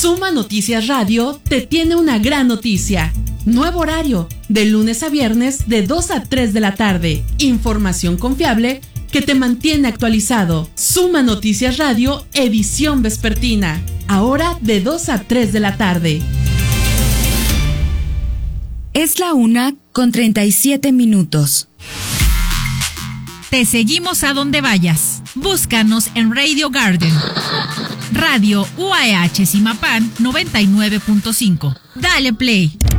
Suma Noticias Radio te tiene una gran noticia. Nuevo horario, de lunes a viernes de 2 a 3 de la tarde. Información confiable que te mantiene actualizado. Suma Noticias Radio, edición vespertina. Ahora de 2 a 3 de la tarde. Es la 1:37. Te seguimos a donde vayas. Búscanos en Radio Garden. Radio UAH Zimapán 99.5. Dale play.